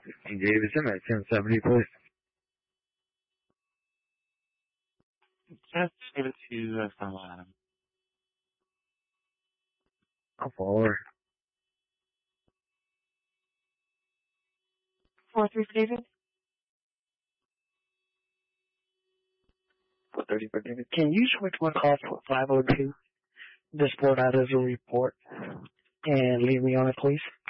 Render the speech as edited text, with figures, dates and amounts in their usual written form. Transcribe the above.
And Davis in at 1070, please. Just give it to some Adam. I'll follow her. 4-3 for David. 430 for David. Can you switch one call to 502? This board out as a report. And leave me on it, please.